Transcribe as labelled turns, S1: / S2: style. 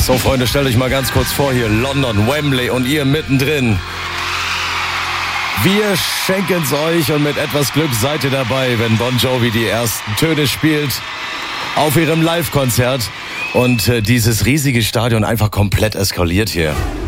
S1: So, Freunde, stellt euch mal ganz kurz vor, hier London, Wembley und ihr mittendrin. Wir schenken's euch und mit etwas Glück seid ihr dabei, wenn Bon Jovi die ersten Töne spielt auf ihrem Live-Konzert und dieses riesige Stadion einfach komplett eskaliert hier.